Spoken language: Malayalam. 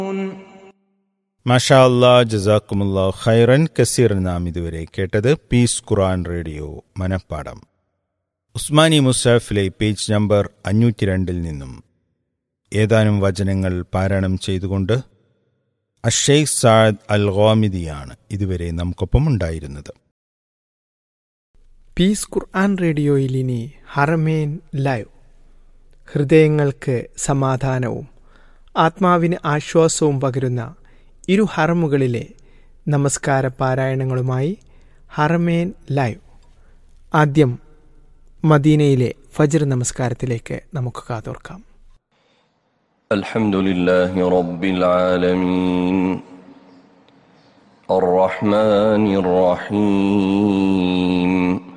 മാഷാ അല്ലാ, ജസാക്കുമുല്ലാ ഖൈറൻ കസീർ. നാം ഇതുവരെ കേട്ടത് പീസ് ഖുർആൻ റേഡിയോ മനപ്പാടം. ഉസ്മാനി മുസാഫിലെ പേജ് നമ്പർ 502 നിന്നും ഏതാനും വചനങ്ങൾ പാരായണം ചെയ്തുകൊണ്ട് അഷെയ്ഖ് സഅദ് അൽ ഗാമിദിയാണ് ഇതുവരെ നമുക്കൊപ്പം ഉണ്ടായിരുന്നത്. പീസ് ഖുർആൻ റേഡിയോയിൽ ഇനി ഹറമേൻ ലൈവ്, ഹൃദയങ്ങൾക്ക് സമാധാനവും ആത്മാവിന് ആശ്വാസവും പകരുന്ന ഇരു ഹറമുകളിലെ നമസ്കാര പാരായണങ്ങളുമായി ഹറമേൻ ലൈവ്. ആദ്യം മദീനയിലെ ഫജ്ർ നമസ്കാരത്തിലേക്ക് നമുക്ക് കാതോർക്കാം. അൽഹംദുലില്ലാഹി റബ്ബിൽ ആലമീൻ അർറഹ്മാനിർ റഹീം